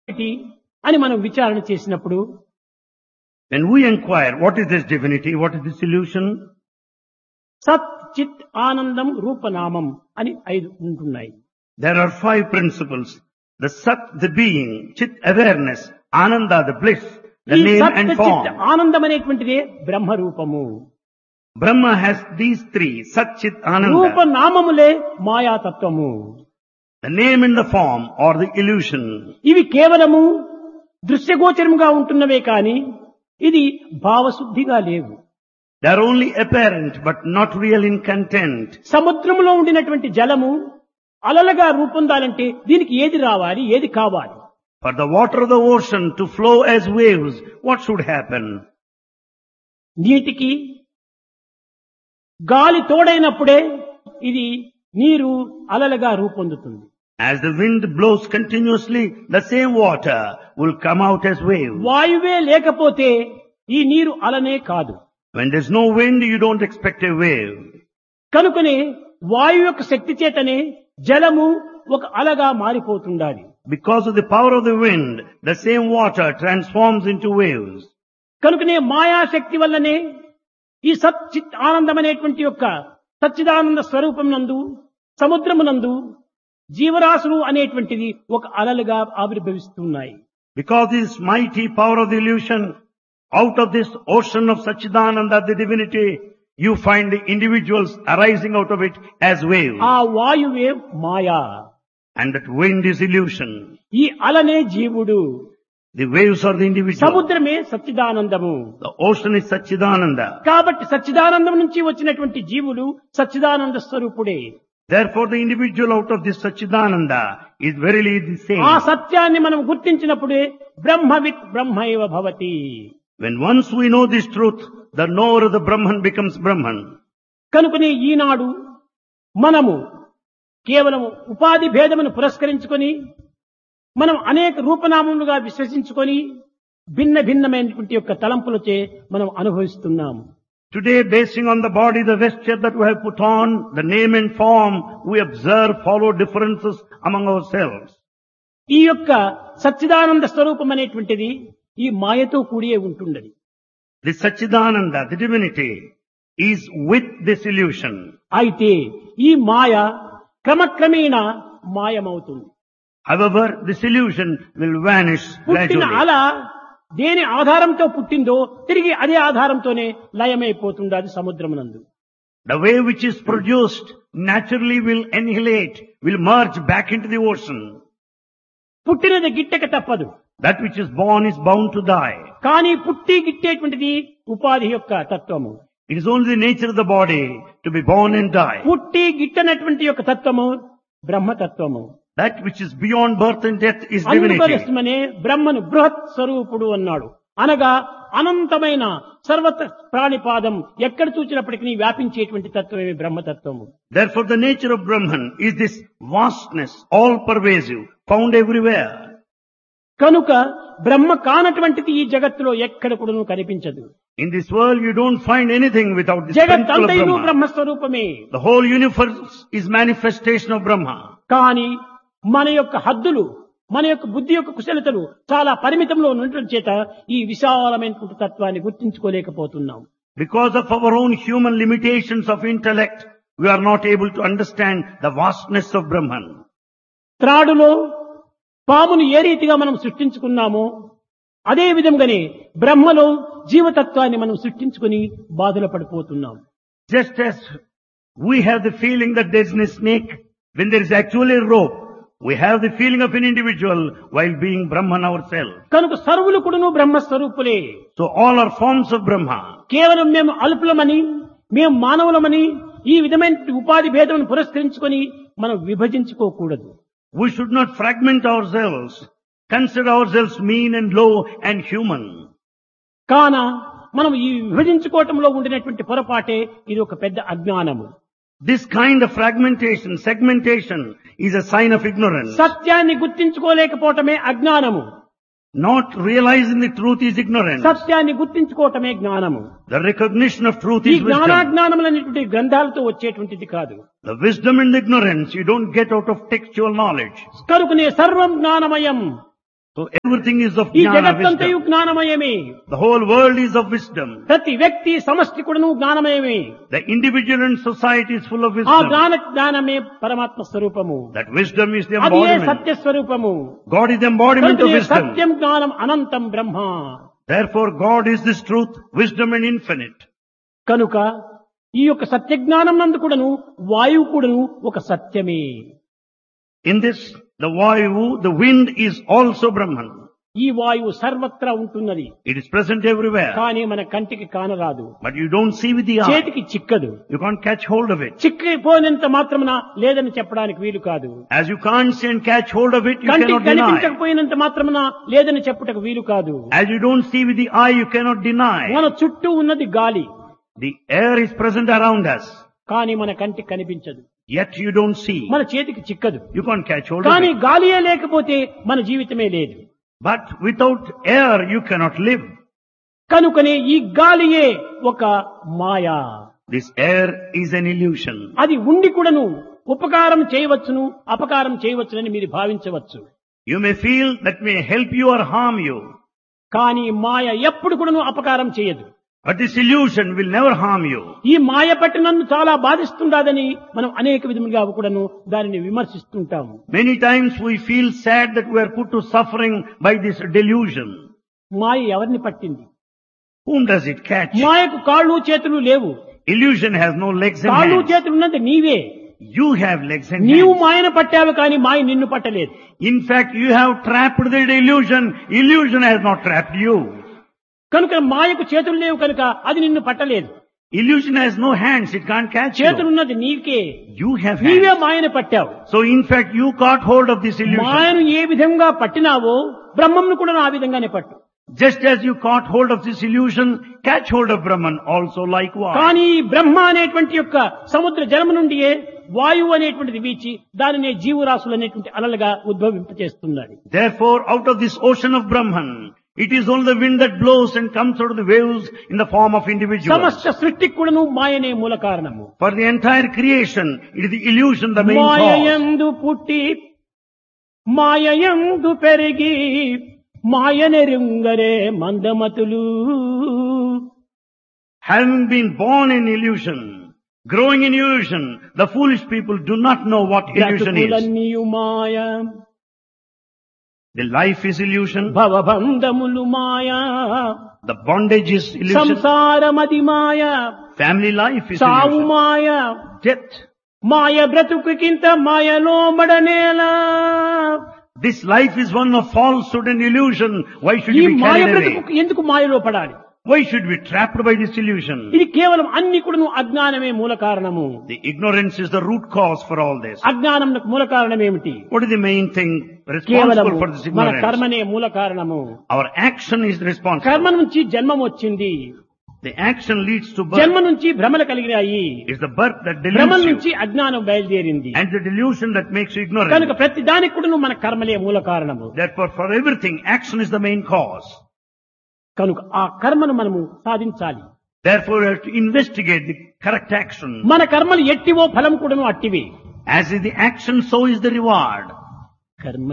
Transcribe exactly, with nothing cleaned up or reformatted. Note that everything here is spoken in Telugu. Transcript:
ఏమిటి అని మనం విచారణ చేసినప్పుడు When we inquire what is this divinity, what is this illusion, సత్ చిత్ ఆనందం రూపనామం అని ఐదు ఉంటున్నాయి. there are five principles. The Sat, the being, Chit, awareness, Ananda, the bliss, the ఈ name సత్ and చిత్ form. ఆనందం అనేటువంటిదే బ్రహ్మ రూపము. Brahma has these three, Sat, Chit, Ananda. రూపనామములే మాయాతత్వము. The name and the form or the illusion. ఇవి కేవలము దృశ్యగోచరముగా ఉంటున్నవే కాని ఇది భావశుద్ధిగా లేవు. They are only apparent but not real in content. సముద్రములో ఉండినటువంటి జలము అలలుగా రూపొందాలంటే దీనికి ఏది రావాలి, ఏది కావాలి? For the water of the ocean to flow as waves, what should happen? నీటికి గాలి తోడైనప్పుడే ఇది నీరు అలలుగా రూపొందుతుంది. As the wind blows continuously, the same water will come out as waves. వాయువే లేకపోతే ఈ నీరు అలనే కాదు. When there's no wind, you don't expect a wave. కనుకనే వాయు యొక్క శక్తి చేతనే జలము ఒక అలగా మారిపోతుండాలి. Because of the power of the wind, the same water transforms into waves. కనుకనే మాయాశక్తి వల్లనే ఈ సత్ చిత్ ఆనందం అనేటువంటి యొక్క సచ్చిదానంద స్వరూపం నందు సముద్రమునందు జీవరాశులు అనేటువంటిది ఒక అలలుగా ఆవిర్భవిస్తున్నాయి. Because this mighty power of the illusion, out of this ocean of Satchidananda, the divinity, you find the individuals arising out of it as waves. ఆ వాయువే మాయా, And that wind is illusion. ఈ అలనే జీవుడు, The waves are the individual. సముద్రమే సచ్చిదానందము. The ocean is Satchidananda. కాబట్టి సచ్చిదానందం నుంచి వచ్చినటువంటి జీవుడు సచ్చిదానంద స్వరూపుడే. Therefore the individual out of this Satchidananda is verily the same. ఆ సత్యాన్ని మనం గుర్తించినప్పుడే బ్రహ్మవిత్ బ్రహ్మైవ భవతి. When once we know this truth, the knower of the Brahman becomes Brahman. కనుకనే ఈనాడు మనము కేవలం ఉపాధి భేదమును పురస్కరించుకొని మనం అనేక రూపనామములుగా విశ్వసించుకొని భిన్న భిన్నమైనటువంటి యొక్క తలంపులచే మనం అనుభవిస్తున్నాము. Today, basing on the body, the vesture that we have put on, the name and form, we observe, follow differences among ourselves. ఈ యొక్క సచ్చిదానంద స్వరూపం అనేటువంటిది ఈ మాయతో కూడియే ఉంటుండది. The Satchidananda, the divinity, is with this illusion. అయితే ఈ మాయ క్రమక్రమేణా మాయమవుతుంది. However, this illusion will vanish పుట్టిన gradually. అల దేని ఆధారంతో పుట్టిందో తిరిగి అదే ఆధారంతోనే లయమైపోతుంది అది సముద్రమునందు. The wave which is produced naturally will annihilate, will merge back into the ocean. పుట్టినది గిట్టక తప్పదు. That which is born is bound to die. కానీ పుట్టి గిట్టేటువంటిది ఉపాధి యొక్క తత్వము. It is only the nature of the body to be born and die. పుట్టి గిట్టనటువంటి యొక్క తత్వము బ్రహ్మతత్వము. That which is beyond birth and death is divinity. అందుకోసమనే బ్రహ్మను బృహత్ స్వరూపుడు అన్నాడు. అనగా అనంతమైన సర్వత ప్రాణిపాదం ఎక్కడ చూచినప్పటికీ వ్యాపించేటువంటి తత్వమే బ్రహ్మతత్వము. Therefore the nature of Brahman is this vastness, all pervasive, found everywhere. కనుక బ్రహ్మ కానటువంటిది ఈ జగత్తులో ఎక్కడ కూడా కనిపించదు. In this world you don't find anything without this జగత్ principle of అంతయు Brahma. బ్రహ్మస్వరూపమే. The whole universe is manifestation of Brahma. కానీ మన యొక్క హద్దులు, మన యొక్క బుద్ధి యొక్క కుశలతలు చాలా పరిమితంలో ఉండటం చేత ఈ విశాలమైనటువంటి తత్వాన్ని గుర్తించుకోలేకపోతున్నాం. Because of our own human limitations of intellect, we are not able to understand the vastness of Brahman. త్రాడులో పామును ఏ రీతిగా మనం సృష్టించుకున్నామో అదే విధంగానే బ్రహ్మలో జీవతత్వాన్ని మనం సృష్టించుకుని బాధలు పడిపోతున్నాం. Just as we have the feeling that there is a snake, when there is actually a rope, we have the feeling of an individual while being Brahman ourselves. కనుక సర్వులు కూడాను బ్రహ్మస్వరూపులే. So all are forms of Brahma. కేవలం మేము అల్పులమని, మేము మానవులమని ఈ విధమైన ఉపాధి భేదమును పురస్కరించుకొని మనం విభజించుకోకూడదు. We should not fragment ourselves, consider ourselves mean and low and human. కాన మనం ఈ విభజించుకోవటంలో ఉండినటువంటి పొరపాటే ఇది ఒక పెద్ద అజ్ఞానము. This kind of fragmentation, segmentation is a sign of ignorance. సత్యాన్ని గుర్తించుకోలేకపోవటమే అజ్ఞానము. Not realizing the truth is ignorance. సత్యాన్ని గుర్తించుకోవటమే జ్ఞానము. The recognition of truth ఈ is wisdom. జ్ఞానాజ్ఞానములనేటువంటి గ్రంథాలతో వచ్చేటువంటిది కాదు. The wisdom and the ignorance you don't get out of textual knowledge. కనుకనే సర్వం జ్ఞానమయం. So everything is of ఈ jnana, జగత్తంతయు wisdom. జ్ఞానమయమే. The whole world is of wisdom. ప్రతి వ్యక్తి సమష్టి కూడాను జ్ఞానమయమే. The individual and society is full of ఆ wisdom. జ్ఞాన జ్ఞానమే పరమాత్మ స్వరూపము. That wisdom is the అది ఏ embodiment. సత్య స్వరూపము. God is the embodiment of కనుకనే wisdom. సత్యం జ్ఞానం అనంతం బ్రహ్మ. Therefore God is this truth, wisdom and infinite. కనుక ఈ యొక్క సత్య జ్ఞానం నందు కూడాను వాయువు కూడాను ఒక సత్యమే. In this, the Vayu, the wind is also Brahman. ఈ వాయువు సర్వత్రా ఉంటున్నది. It is present everywhere. కానీ మన కంటికి కానరాదు. But you don't see with the eye. చేతికి చిక్కదు. You can't catch hold of it. చిక్కిపోయినంత మాత్రమున లేదని చెప్పడానికి వీలు కాదు. As you can't see and catch hold of it, you కంటికి cannot deny. కనిపించకపోయినంత మాత్రమున లేదని చెప్పుటకు వీలు కాదు. As you don't see with the eye, you cannot deny. మన చుట్టూ ఉన్నది గాలి. The air is present around us. కానీ మన కంటికి కనిపించదు. Yet you don't see. మన చేతికి చిక్కదు. You can't catch hold of కానీ it. గాలియే లేకపోతే మన జీవితమే లేదు. But without air, you cannot live. కనుకనే ఈ గాలియే ఒక మాయా. This air is an illusion. అది ఉండి కూడాను ఉపకారం చేయవచ్చును అపకారం చేయవచ్చునని మీరు భావించవచ్చు. You may feel that may help you or harm you. కానీ మాయ ఎప్పుడు కూడాను అపకారం చేయదు. But this illusion will never harm you. ఈ మాయ పట్టి నన్ను చాలా బాధిస్తుండదని మనం అనేక విధములుగా కూడాను దానిని విమర్శిస్తుంటాము. Many times we feel sad that we are put to suffering by this delusion. మాయ ఎవరిని పట్టింది? Whom does it catch? మాయకు కాళ్ళు చేతులు లేవు. Illusion has no legs and కాళ్ళు hands. చేతులు ఉన్నది నీవే. You have legs and నీవు hands. మాయను పట్టావు కానీ మాయ నిన్ను పట్టలేదు. In fact, you have trapped the illusion. Illusion has not trapped you. కనుక మాయకు చేతులు లేవు కనుక అది నిన్ను పట్టలేదు. Illusion has no hands. It can't catch చేతులు you. ఉన్నది నీకే. You have నీవే hands. మాయను పట్టావు. So in fact, you caught hold of this illusion. మాయను ఏ విధంగా పట్టినావో బ్రహ్మంను కూడా ఆ విధంగానే పట్టు. Just as you caught hold of this illusion, catch hold of Brahman also likewise. కానీ ఈ బ్రహ్మ అనేటువంటి యొక్క సముద్ర జలము నుండియే వాయువు అనేటువంటిది వీచి దానినే జీవరాశులు అనేటువంటి అలలుగా ఉద్భవింపచేస్తున్నాడు. Therefore, out of this ocean of Brahman, it is only the wind that blows and comes out of the waves in the form of individuals. సమస్త సృష్టికి కూడాను మాయనే మూల కారణము. For the entire creation, it is the illusion the main cause. మాయయందు పుట్టి మాయయందు పెరిగి మాయనెరుంగరే మందమతులు. Having been born in illusion, growing in illusion, the foolish people do not know what illusion is. బ్రతుకులన్నీయు Maya. The life is illusion, భవబంధములు Maya. the bondage is illusion, సంసారమది Maya. family life is సావు illusion, మాయ. death. మాయ బ్రతుకుకింత మాయలో మడనేలా. This life is one of falsehood and illusion. Why should ఈ you be Maya carried away? బ్రతుకు ఎందుకు మాయలో పడాలి? Why should we be trapped by this illusion? ఇది కేవలం అన్ని కూడాను అజ్ఞానమే మూల కారణము. The ignorance is the root cause for all this. అజ్ఞానంకు మూల కారణం ఏమిటి? What is the main thing కేవలం responsible for this మన ignorance? కర్మనే మూల కారణము. Our action is responsible. కర్మ నుంచి జన్మం వచ్చింది. The action leads to జన్మ birth. నుంచి భ్రమలు కలిగినాయి. It's the birth that భ్రమల deludes you. నుంచి అజ్ఞానం బయలుదేరింది. And the delusion that makes you ignorant. కనుక ప్రతి దానికి కూడా మన కర్మలే మూల కారణము. Therefore, for everything, action is the main cause. కనుక ఆ కర్మను మనము సాధించాలి. Therefore, we have to investigate the correct action. మన కర్మలు ఎట్టివో ఫలం కూడాను అట్టివే. As is the action, so is the reward. కర్మ